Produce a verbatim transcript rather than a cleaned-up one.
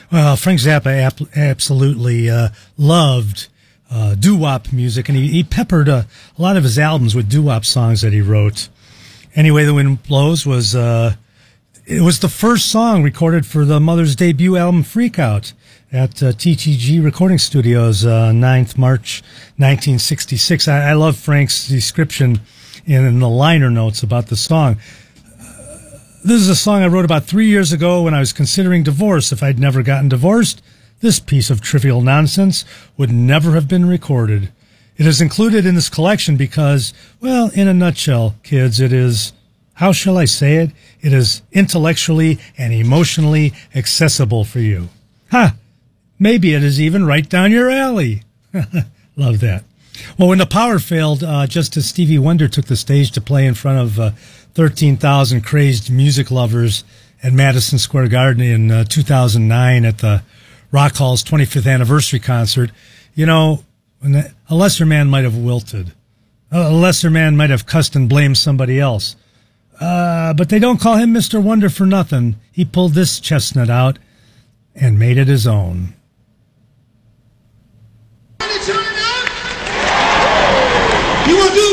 Well, Frank Zappa ap- absolutely uh, loved uh, doo-wop music, and he, he peppered uh, a lot of his albums with doo-wop songs that he wrote. Anyway, The Wind Blows was uh, it was the first song recorded for the Mother's debut album Freak Out at uh, T T G Recording Studios, uh, ninth of March nineteen sixty-six. I, I love Frank's description in, in the liner notes about the song. This is a song I wrote about three years ago when I was considering divorce. If I'd never gotten divorced, this piece of trivial nonsense would never have been recorded. It is included in this collection because, well, in a nutshell, kids, it is, how shall I say it? It is intellectually and emotionally accessible for you. Ha! Maybe it is even right down your alley. Love that. Well, when the power failed, uh, just as Stevie Wonder took the stage to play in front of uh, thirteen thousand crazed music lovers at Madison Square Garden in uh, two thousand nine at the Rock Hall's twenty-fifth anniversary concert, you know, a lesser man might have wilted. A lesser man might have cussed and blamed somebody else. Uh, but they don't call him Mister Wonder for nothing. He pulled this chestnut out and made it his own. You want to do